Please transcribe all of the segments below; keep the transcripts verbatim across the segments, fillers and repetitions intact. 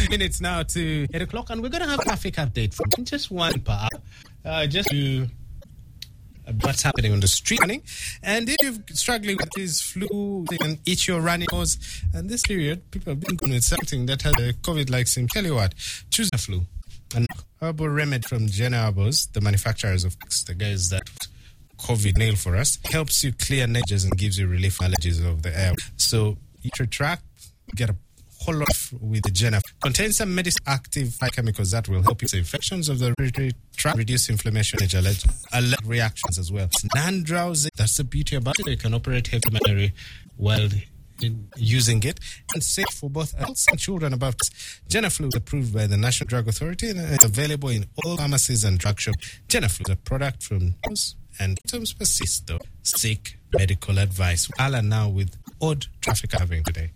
minutes now to eight o'clock, and we're going to have a traffic update from just one part, uh, just to what's happening on the street running. And if you're struggling with this flu, they can eat your running nose. And this period, people have been going with something that has a COVID-like symptom. Tell you what, choose a flu. An herbal remedy from Jenna Herbals, the manufacturers of the guys that COVID nail for us, helps you clear edges and gives you relief from allergies of the air. So you retract, get a whole lot with the Jenna. Contains some medicine active chemicals that will help you with infections of the respiratory tract, reduce inflammation, and alert, alert reactions as well. It's non-drowsy. That's the beauty about it. You can operate heavy machinery while in using it, and safe for both adults and children. About Genaflu is approved by the National Drug Authority and is available in all pharmacies and drug shops. Genaflu is a product from and symptoms persist though. Seek medical advice. Alan now with odd traffic having today.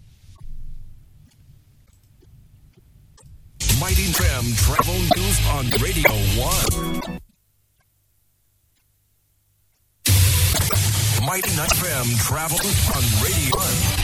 Mighty F M Travel News on Radio one. Mighty F M Travel on Radio one.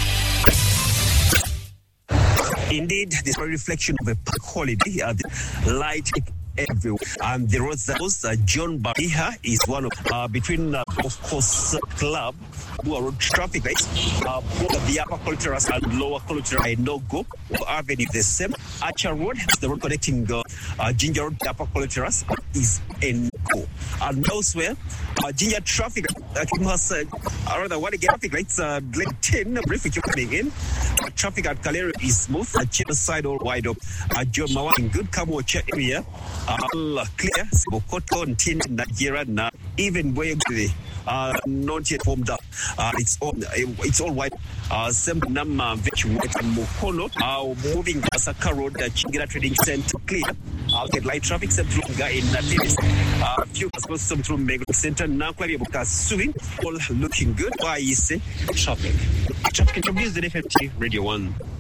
Indeed, this is a reflection of a public holiday. Uh, the light everywhere. And the roads that was uh, John Bariha is one of, uh, between, uh, of course, uh, Club, who are road traffic lights, uh, both the upper Culturas and lower Culturas I no go. Avenue the same. Archer Road, the road connecting uh, uh, Ginger Road, the upper Culturas, is in go. And elsewhere, uh, Ginger traffic, uh, has, uh, rather, what again, traffic lights, uh, late ten, briefly coming in. Uh, traffic at Calero is smooth, uh, Chino side all wide up. Uh, Joe Mawa in good Kamocha area. Uh, all clear, Bokoto and Tin, Nigeria, now even where the uh, not yet formed up. Uh, it's all it's all white. Uh, same number which white and Mokono. Uh, moving Asaka Road, the Chingira Trading Center clear. I'll get light traffic set through in Nativis. Uh, few customers some through Mega Center now. Klaviabuka suing, all looking good. Why is it traffic? Traffic introduced the F M T Radio One.